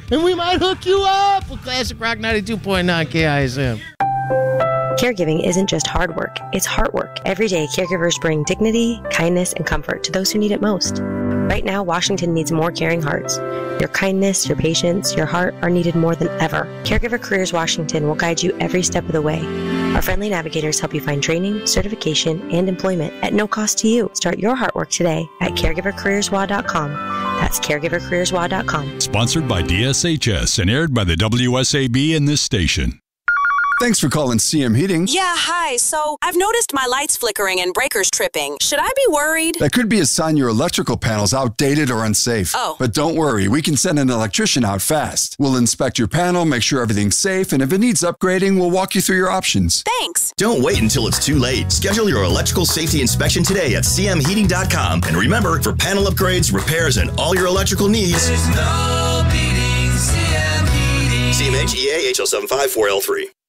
and we might hook you up with Classic Rock 92.9 KISM. Caregiving isn't just hard work, it's heart work. Every day, caregivers bring dignity, kindness, and comfort to those who need it most. Right now, Washington needs more caring hearts. Your kindness, your patience, your heart are needed more than ever. Caregiver Careers Washington will guide you every step of the way. Our friendly navigators help you find training, certification, and employment at no cost to you. Start your heart work today at caregivercareerswa.com. That's caregivercareerswa.com. Sponsored by DSHS and aired by the WSAB and this station. Thanks for calling CM Heating. Yeah, hi. So I've noticed my lights flickering and breakers tripping. Should I be worried? That could be a sign your electrical panel's outdated or unsafe. Oh. But don't worry, we can send an electrician out fast. We'll inspect your panel, make sure everything's safe, and if it needs upgrading, we'll walk you through your options. Thanks. Don't wait until it's too late. Schedule your electrical safety inspection today at cmheating.com. And remember, for panel upgrades, repairs, and all your electrical needs, there's no beating CM Heating. CMHEA HL754L3.